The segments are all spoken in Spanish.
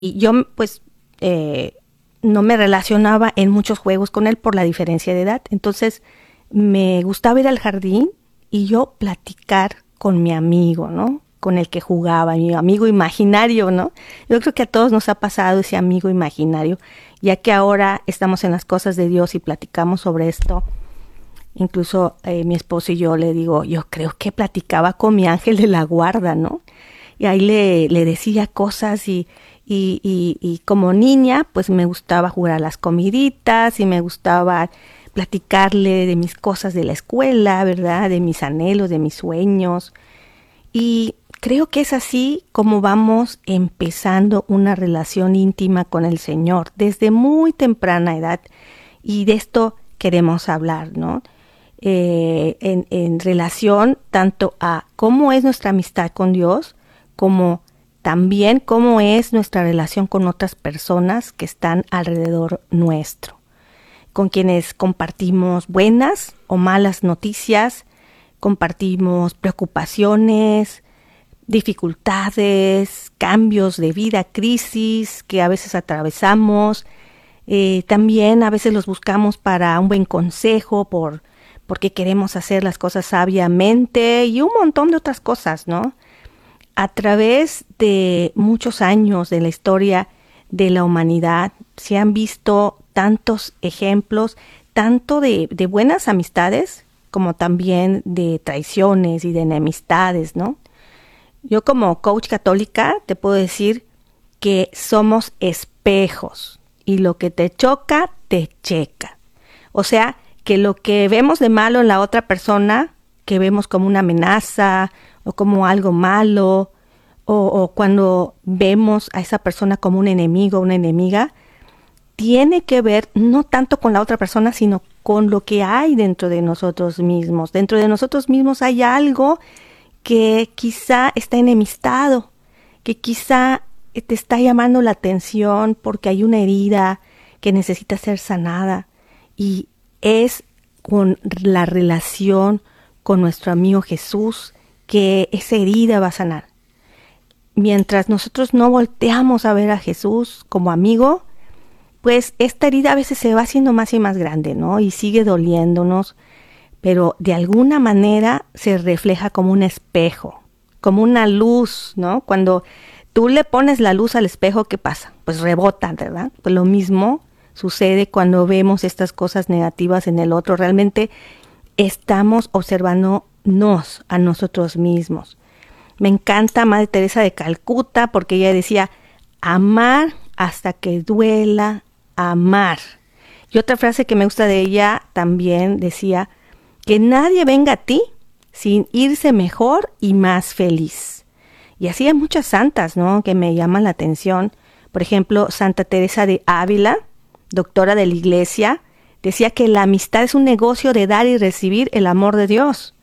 Y yo pues no me relacionaba en muchos juegos con él por la diferencia de edad. Entonces me gustaba ir al jardín y yo platicar con mi amigo, ¿no? Con el que jugaba, mi amigo imaginario, ¿no? Yo creo que a todos nos ha pasado ese amigo imaginario, ya que ahora estamos en las cosas de Dios y platicamos sobre esto. Incluso mi esposo y yo le digo, yo creo que platicaba con mi ángel de la guarda, ¿no? Y ahí le decía cosas y como niña, pues me gustaba jugar a las comiditas y me gustaba platicarle de mis cosas de la escuela, ¿verdad? De mis anhelos, de mis sueños. Y creo que es así como vamos empezando una relación íntima con el Señor desde muy temprana edad. Y de esto queremos hablar, ¿no? En relación tanto a cómo es nuestra amistad con Dios, como también cómo es nuestra relación con otras personas que están alrededor nuestro, con quienes compartimos buenas o malas noticias, compartimos preocupaciones, dificultades, cambios de vida, crisis que a veces atravesamos. También a veces los buscamos para un buen consejo, porque queremos hacer las cosas sabiamente y un montón de otras cosas, ¿no? A través de muchos años de la historia de la humanidad se han visto tantos ejemplos, tanto de buenas amistades como también de traiciones y de enemistades, ¿no? Yo como coach católica te puedo decir que somos espejos y lo que te choca, te checa. O sea, que lo que vemos de malo en la otra persona, que vemos como una amenaza o como algo malo, o cuando vemos a esa persona como un enemigo o una enemiga, tiene que ver no tanto con la otra persona, sino con lo que hay dentro de nosotros mismos. Dentro de nosotros mismos hay algo que quizá está enemistado, que quizá te está llamando la atención porque hay una herida que necesita ser sanada. Y es con la relación con nuestro amigo Jesús que esa herida va a sanar. Mientras nosotros no volteamos a ver a Jesús como amigo, pues esta herida a veces se va haciendo más y más grande, ¿no? Y sigue doliéndonos, pero de alguna manera se refleja como un espejo, como una luz, ¿no? Cuando tú le pones la luz al espejo, ¿qué pasa? Pues rebota, ¿verdad? Pues lo mismo sucede cuando vemos estas cosas negativas en el otro. Realmente estamos observándonos a nosotros mismos. Me encanta Madre Teresa de Calcuta porque ella decía, amar hasta que duela amar. Y otra frase que me gusta de ella también decía, que nadie venga a ti sin irse mejor y más feliz. Y así hay muchas santas, ¿no? Que me llaman la atención. Por ejemplo, Santa Teresa de Ávila, doctora de la Iglesia, decía que la amistad es un negocio de dar y recibir el amor de Dios.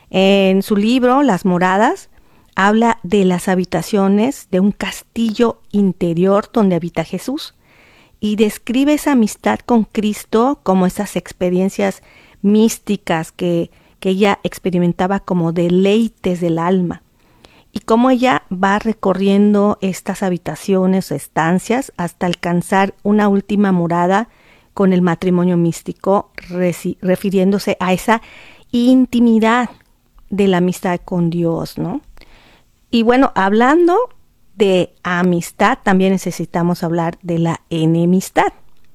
En su libro, Las Moradas, habla de las habitaciones de un castillo interior donde habita Jesús y describe esa amistad con Cristo como esas experiencias místicas que ella experimentaba como deleites del alma y cómo ella va recorriendo estas habitaciones o estancias hasta alcanzar una última morada con el matrimonio místico, refiriéndose a esa intimidad de la amistad con Dios, ¿no? Y bueno, hablando de amistad, también necesitamos hablar de la enemistad.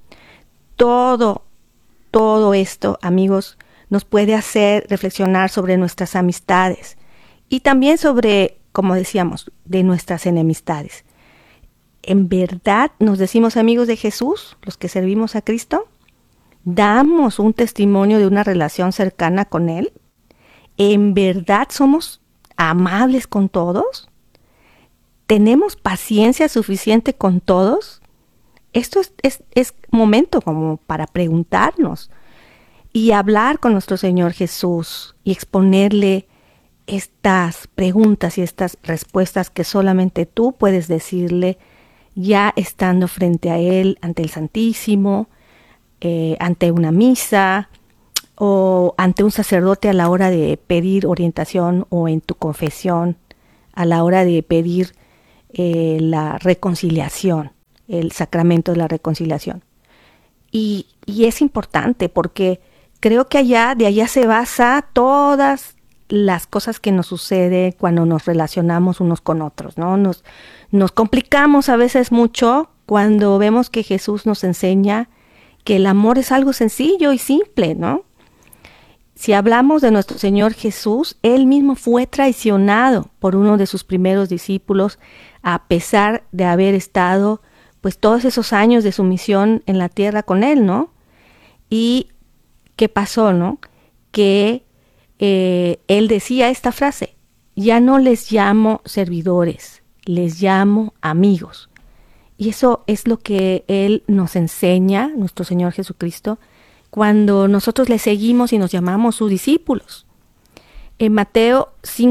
Todo esto, amigos, nos puede hacer reflexionar sobre nuestras amistades y también sobre, como decíamos, de nuestras enemistades. ¿En verdad nos decimos amigos de Jesús, los que servimos a Cristo? ¿Damos un testimonio de una relación cercana con Él? ¿En verdad somos amables con todos? ¿Tenemos paciencia suficiente con todos? Esto es momento como para preguntarnos y hablar con nuestro Señor Jesús y exponerle estas preguntas y estas respuestas que solamente tú puedes decirle ya estando frente a Él, ante el Santísimo, ante una misa o ante un sacerdote a la hora de pedir orientación o en tu confesión, a la hora de pedir la reconciliación, el sacramento de la reconciliación. Y es importante porque creo que de allá se basa todas las cosas que nos suceden cuando nos relacionamos unos con otros, ¿no? Nos complicamos a veces mucho cuando vemos que Jesús nos enseña que el amor es algo sencillo y simple, ¿no? Si hablamos de nuestro Señor Jesús, Él mismo fue traicionado por uno de sus primeros discípulos, a pesar de haber estado pues todos esos años de su misión en la tierra con Él, ¿no? Y ¿qué pasó, no? Que Él decía esta frase: ya no les llamo servidores, les llamo amigos. Y eso es lo que Él nos enseña, nuestro Señor Jesucristo, cuando nosotros le seguimos y nos llamamos sus discípulos. En Mateo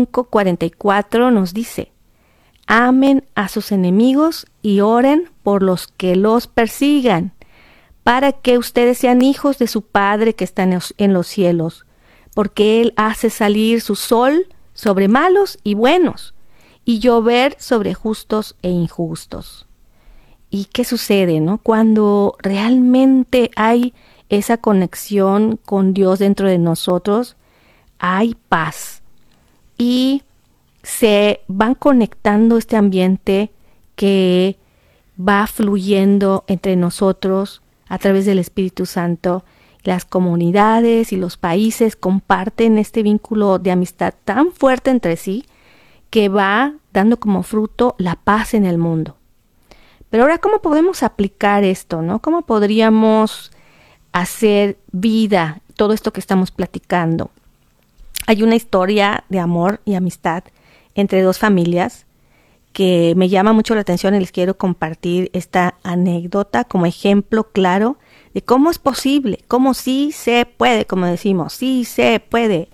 5:44 nos dice: amen a sus enemigos y oren por los que los persigan, para que ustedes sean hijos de su Padre que está en los cielos, porque Él hace salir su sol sobre malos y buenos, y llover sobre justos e injustos. ¿Y qué sucede, no? Cuando realmente hay esa conexión con Dios dentro de nosotros, hay paz. Y se van conectando este ambiente que va fluyendo entre nosotros a través del Espíritu Santo. Las comunidades y los países comparten este vínculo de amistad tan fuerte entre sí que va dando como fruto la paz en el mundo. Pero ahora, ¿cómo podemos aplicar esto, no? ¿Cómo podríamos hacer vida todo esto que estamos platicando? Hay una historia de amor y amistad entre dos familias que me llama mucho la atención y les quiero compartir esta anécdota como ejemplo claro de cómo es posible, cómo sí se puede, como decimos, sí se puede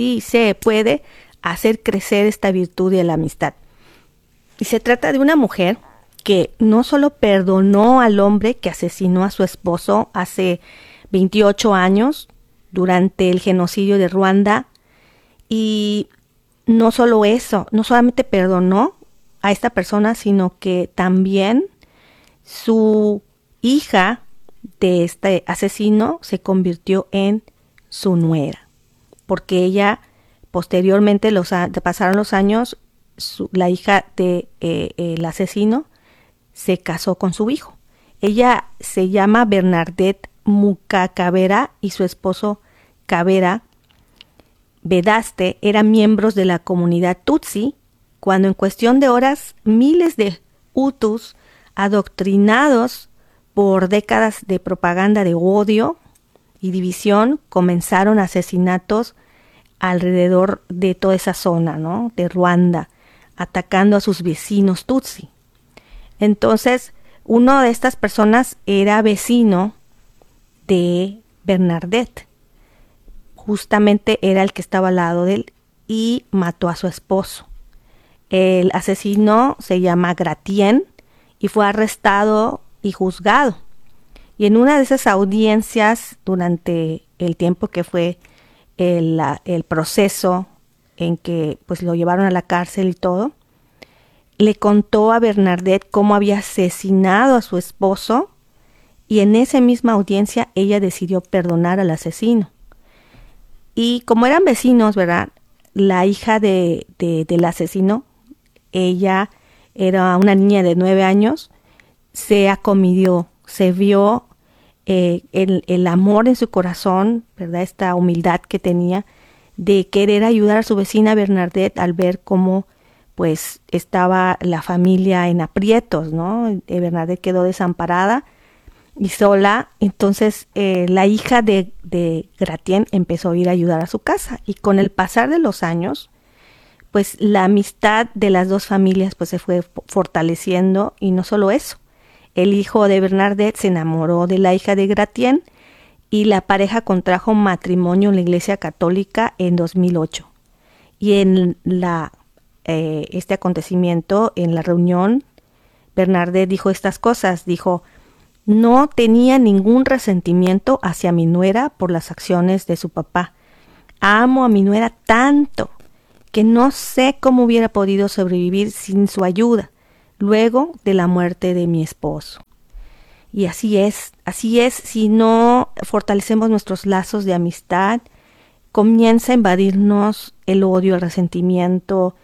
hacer crecer esta virtud de la amistad. Y se trata de una mujer que no solo perdonó al hombre que asesinó a su esposo hace 28 años durante el genocidio de Ruanda, y no solo eso, no solamente perdonó a esta persona, sino que también su hija de este asesino se convirtió en su nuera, porque ella posteriormente pasaron los años, la hija de el asesino se casó con su hijo. Ella se llama Bernadette Mukakavera y su esposo Kavera Vedaste eran miembros de la comunidad Tutsi, cuando en cuestión de horas miles de Hutus adoctrinados por décadas de propaganda de odio y división comenzaron asesinatos alrededor de toda esa zona, ¿no? De Ruanda, atacando a sus vecinos Tutsi. Entonces, una de estas personas era vecino de Bernadette. Justamente era el que estaba al lado de él y mató a su esposo. El asesino se llama Gratien y fue arrestado y juzgado. Y en una de esas audiencias, durante el tiempo que fue el proceso en que pues lo llevaron a la cárcel y todo, le contó a Bernadette cómo había asesinado a su esposo, y en esa misma audiencia ella decidió perdonar al asesino. Y como eran vecinos, ¿verdad? La hija del asesino, ella era una niña de 9 años, se acomidió, se vio el amor en su corazón, ¿verdad? Esta humildad que tenía de querer ayudar a su vecina Bernadette al ver cómo pues estaba la familia en aprietos, ¿no? Bernadette quedó desamparada y sola. Entonces la hija de Gratien empezó a ir a ayudar a su casa, y con el pasar de los años pues la amistad de las dos familias pues se fue fortaleciendo. Y no solo eso, el hijo de Bernadette se enamoró de la hija de Gratien y la pareja contrajo matrimonio en la Iglesia Católica en 2008. Y en este acontecimiento, en la reunión, Bernadette dijo estas cosas, dijo: no tenía ningún resentimiento hacia mi nuera por las acciones de su papá. Amo a mi nuera tanto que no sé cómo hubiera podido sobrevivir sin su ayuda. luego de la muerte de mi esposo. Y así es, si no fortalecemos nuestros lazos de amistad, comienza a invadirnos el odio, el resentimiento,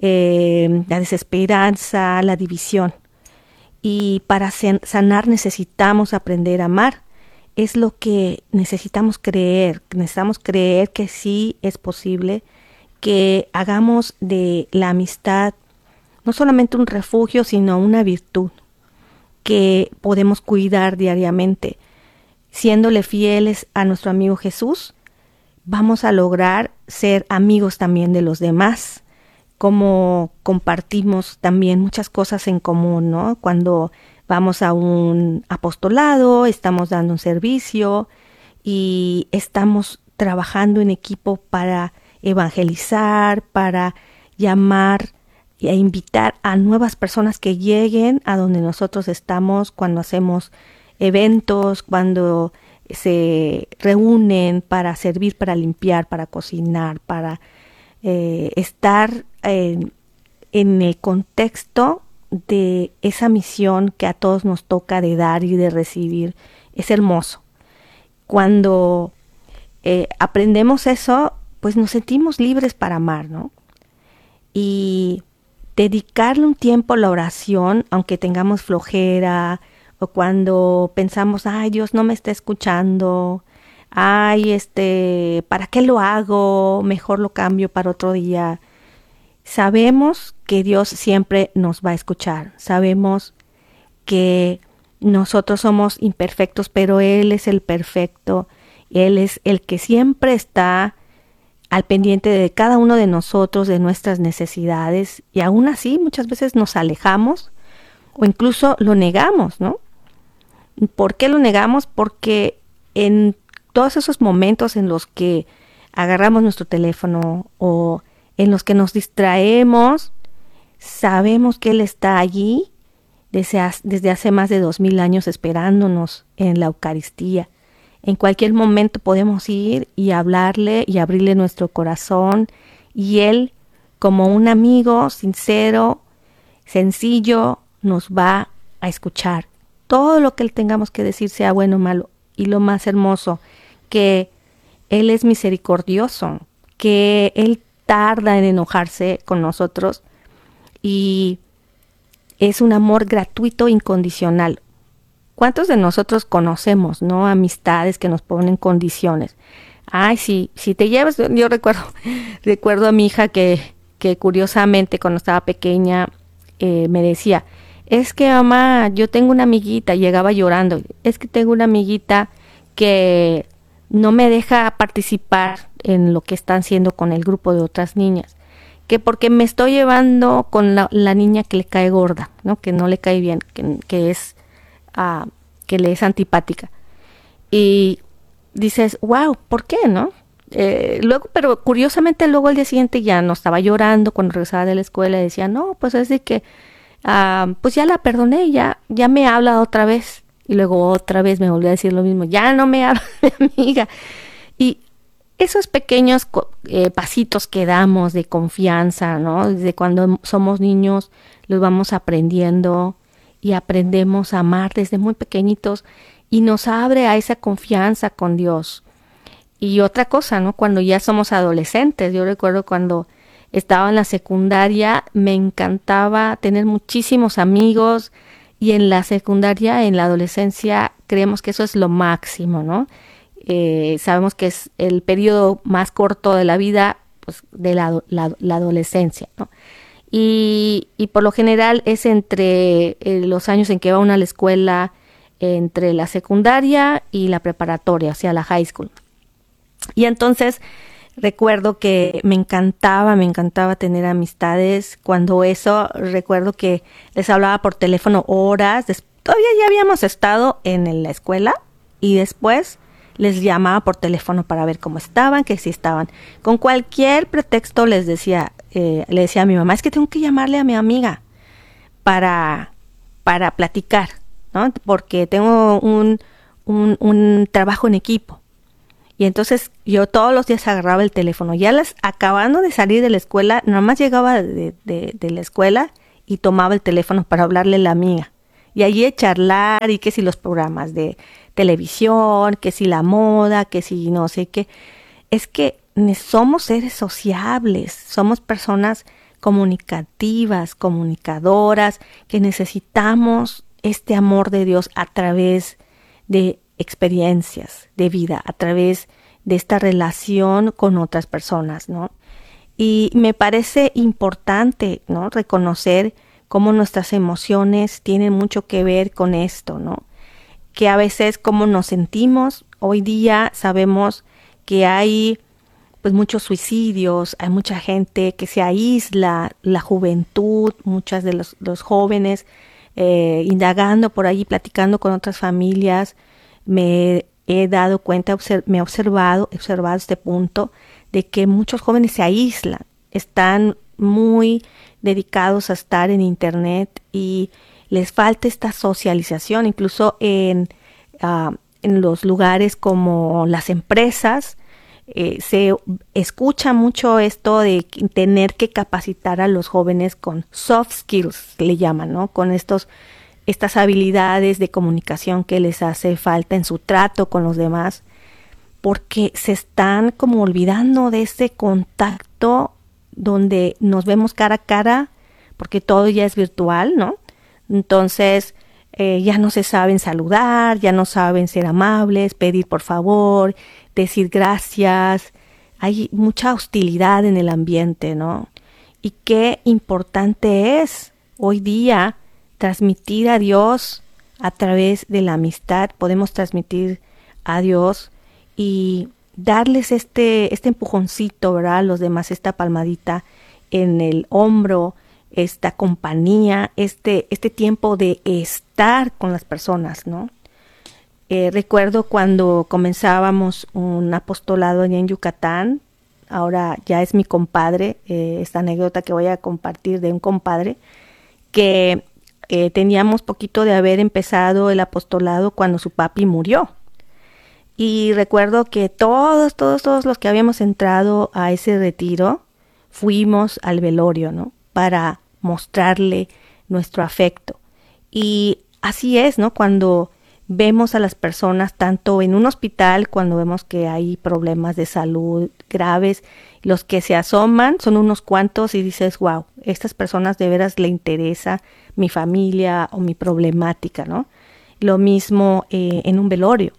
la desesperanza, la división. Y para sanar necesitamos aprender a amar. Es lo que necesitamos creer que sí es posible, que hagamos de la amistad no solamente un refugio, sino una virtud que podemos cuidar diariamente. Siéndole fieles a nuestro amigo Jesús, vamos a lograr ser amigos también de los demás, como compartimos también muchas cosas en común, ¿no? Cuando vamos a un apostolado, estamos dando un servicio y estamos trabajando en equipo para evangelizar, para llamar e invitar a nuevas personas que lleguen a donde nosotros estamos, cuando hacemos eventos, cuando se reúnen para servir, para limpiar, para cocinar, para estar en el contexto de esa misión que a todos nos toca de dar y de recibir. Es hermoso. Cuando aprendemos eso, pues nos sentimos libres para amar, ¿no? Y dedicarle un tiempo a la oración, aunque tengamos flojera, o cuando pensamos, ay, Dios no me está escuchando, ay, ¿para qué lo hago? Mejor lo cambio para otro día. Sabemos que Dios siempre nos va a escuchar. Sabemos que nosotros somos imperfectos, pero Él es el perfecto. Él es el que siempre está al pendiente de cada uno de nosotros, de nuestras necesidades, y aún así muchas veces nos alejamos o incluso lo negamos, ¿no? ¿Por qué lo negamos? Porque en todos esos momentos en los que agarramos nuestro teléfono o en los que nos distraemos, sabemos que Él está allí desde hace más de 2000 años esperándonos en la Eucaristía. En cualquier momento podemos ir y hablarle y abrirle nuestro corazón, y Él, como un amigo sincero, sencillo, nos va a escuchar. Todo lo que Él tengamos que decir, sea bueno o malo. Y lo más hermoso, que Él es misericordioso, que Él tarda en enojarse con nosotros y es un amor gratuito, incondicional. ¿Cuántos de nosotros conocemos, no, amistades que nos ponen condiciones? Ay, si te llevas, yo recuerdo a mi hija que curiosamente cuando estaba pequeña me decía, es que mamá, yo tengo una amiguita, llegaba llorando, es que tengo una amiguita que no me deja participar en lo que están haciendo con el grupo de otras niñas, que porque me estoy llevando con la niña que le cae gorda, ¿no? Que no le cae bien, que le es antipática. Y dices, wow, ¿por qué, no? Luego, pero curiosamente luego al día siguiente ya no estaba llorando cuando regresaba de la escuela y decía, no, pues es de que pues ya la perdoné, ya me habla otra vez. Y luego otra vez me volvió a decir lo mismo, ya no me habla mi amiga. Y esos pequeños pasitos que damos de confianza, ¿no? Desde cuando somos niños los vamos aprendiendo y aprendemos a amar desde muy pequeñitos y nos abre a esa confianza con Dios. Y otra cosa, ¿no? Cuando ya somos adolescentes, yo recuerdo cuando estaba en la secundaria, me encantaba tener muchísimos amigos, y en la secundaria, en la adolescencia, creemos que eso es lo máximo, ¿no? Sabemos que es el periodo más corto de la vida, pues, de la adolescencia, ¿no? Y por lo general es entre los años en que va uno a la escuela, entre la secundaria y la preparatoria, o sea, la high school. Y entonces recuerdo que me encantaba tener amistades. Cuando eso, recuerdo que les hablaba por teléfono horas. Todavía ya habíamos estado en la escuela y después les llamaba por teléfono para ver cómo estaban, que si estaban. Con cualquier pretexto le decía a mi mamá, es que tengo que llamarle a mi amiga para platicar, ¿no? Porque tengo un trabajo en equipo. Y entonces yo todos los días agarraba el teléfono. Ya acabando de salir de la escuela, nada más llegaba de la escuela y tomaba el teléfono para hablarle a la amiga. Y allí charlar, y que si los programas de televisión, que si la moda, que si no sé qué. Es que somos seres sociables, somos personas comunicativas, comunicadoras, que necesitamos este amor de Dios a través de experiencias de vida, a través de esta relación con otras personas, ¿no? Y me parece importante, ¿no?, reconocer cómo nuestras emociones tienen mucho que ver con esto, ¿no? Que a veces cómo nos sentimos. Hoy día sabemos que hay pues muchos suicidios, hay mucha gente que se aísla, la juventud, muchas de los jóvenes, indagando por ahí, platicando con otras familias, me he dado cuenta, me he observado este punto de que muchos jóvenes se aíslan, están muy dedicados a estar en internet y les falta esta socialización, incluso en los lugares como las empresas. Se escucha mucho esto de tener que capacitar a los jóvenes con soft skills, le llaman, ¿no? Con estas habilidades de comunicación que les hace falta en su trato con los demás, porque se están como olvidando de ese contacto donde nos vemos cara a cara, porque todo ya es virtual, ¿no? Entonces ya no se saben saludar, ya no saben ser amables, pedir por favor, decir gracias. Hay mucha hostilidad en el ambiente, ¿no? Y qué importante es hoy día transmitir a Dios a través de la amistad. Podemos transmitir a Dios y darles este empujoncito, ¿verdad?, a los demás, esta palmadita en el hombro, esta compañía, este tiempo de estar con las personas, ¿no? Recuerdo cuando comenzábamos un apostolado allá en Yucatán, ahora ya es mi compadre, esta anécdota que voy a compartir de un compadre, que teníamos poquito de haber empezado el apostolado cuando su papi murió. Y recuerdo que todos los que habíamos entrado a ese retiro, fuimos al velorio, ¿no?, para mostrarle nuestro afecto. Y así es, ¿no?, cuando vemos a las personas, tanto en un hospital, cuando vemos que hay problemas de salud graves, los que se asoman son unos cuantos y dices, wow, estas personas de veras le interesa mi familia o mi problemática, ¿no? Lo mismo en un velorio.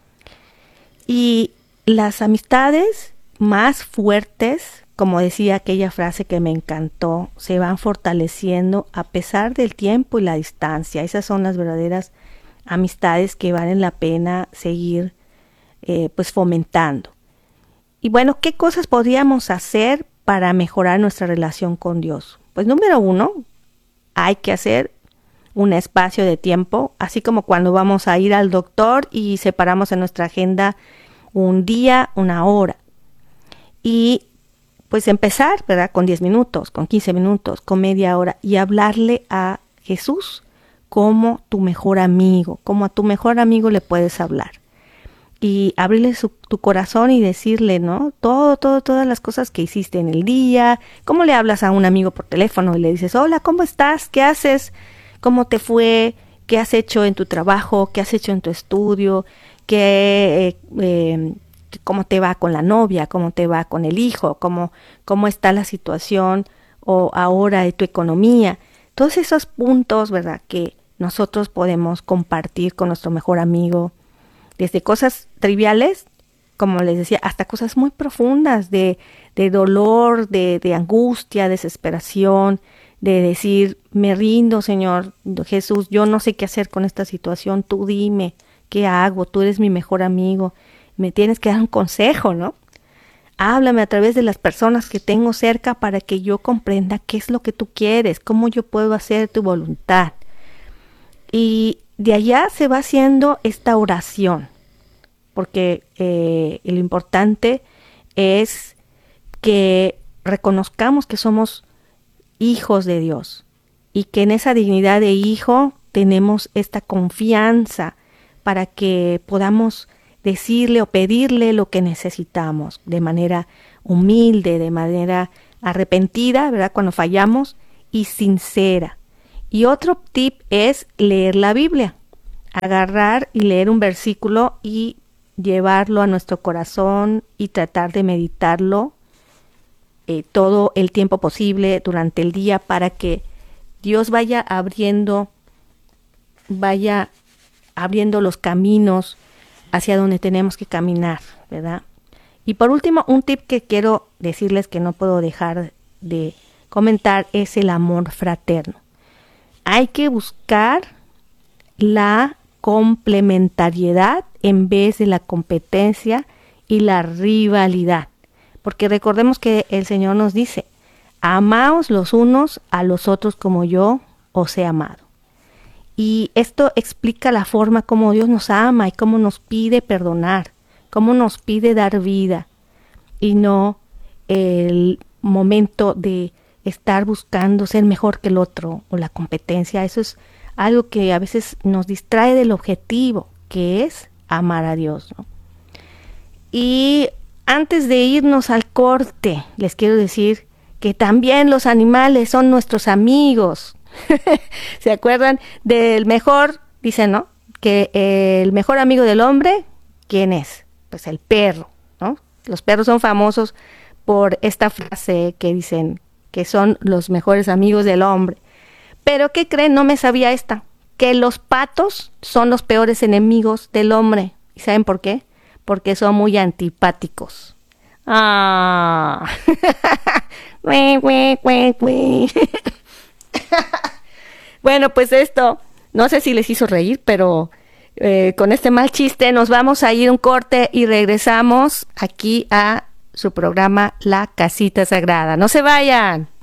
Y las amistades más fuertes, como decía aquella frase que me encantó, se van fortaleciendo a pesar del tiempo y la distancia. Esas son las verdaderas amistades que valen la pena seguir pues fomentando. Y bueno, ¿qué cosas podríamos hacer para mejorar nuestra relación con Dios? Pues número 1, hay que hacer un espacio de tiempo, así como cuando vamos a ir al doctor y separamos en nuestra agenda un día, una hora. Y pues empezar, ¿verdad?, con 10 minutos, con 15 minutos, con media hora y hablarle a Jesús como tu mejor amigo, como a tu mejor amigo le puedes hablar. Y abrirle tu corazón y decirle, ¿no?, todas las cosas que hiciste en el día. ¿Cómo le hablas a un amigo por teléfono y le dices, hola, ¿cómo estás? ¿Qué haces? ¿Cómo te fue? ¿Qué has hecho en tu trabajo? ¿Qué has hecho en tu estudio? ¿Cómo te va con la novia? ¿Cómo te va con el hijo? ¿Cómo está la situación o ahora de tu economía? Todos esos puntos, ¿verdad?, que nosotros podemos compartir con nuestro mejor amigo, desde cosas triviales, como les decía, hasta cosas muy profundas de dolor, de angustia, desesperación, de decir, me rindo, Señor Jesús, yo no sé qué hacer con esta situación, tú dime, ¿qué hago? Tú eres mi mejor amigo, me tienes que dar un consejo, ¿no? Háblame a través de las personas que tengo cerca para que yo comprenda qué es lo que tú quieres, cómo yo puedo hacer tu voluntad. Y de allá se va haciendo esta oración, porque lo importante es que reconozcamos que somos hijos de Dios y que en esa dignidad de hijo tenemos esta confianza para que podamos decirle o pedirle lo que necesitamos de manera humilde, de manera arrepentida, ¿verdad?, cuando fallamos, y sincera, Y otro tip es leer la Biblia. Agarrar y leer un versículo y llevarlo a nuestro corazón y tratar de meditarlo todo el tiempo posible durante el día para que Dios vaya abriendo los caminos hacia donde tenemos que caminar, ¿verdad? Y por último, un tip que quiero decirles que no puedo dejar de comentar es el amor fraterno. Hay que buscar la complementariedad en vez de la competencia y la rivalidad. Porque recordemos que el Señor nos dice, amaos los unos a los otros como yo os he amado. Y esto explica la forma como Dios nos ama y cómo nos pide perdonar, cómo nos pide dar vida y no el momento de estar buscando ser mejor que el otro o la competencia. Eso es algo que a veces nos distrae del objetivo, que es amar a Dios, ¿no? Y antes de irnos al corte, les quiero decir que también los animales son nuestros amigos. ¿Se acuerdan del mejor? Dicen, ¿no? Que el mejor amigo del hombre, ¿quién es? Pues el perro, ¿no? Los perros son famosos por esta frase que dicen que son los mejores amigos del hombre. Pero, ¿qué creen? No me sabía esta. Que los patos son los peores enemigos del hombre. ¿Y saben por qué? Porque son muy antipáticos. Ah. Bueno, pues esto, no sé si les hizo reír, pero con este mal chiste nos vamos a ir un corte y regresamos aquí a su programa La Casita Sagrada. No se vayan.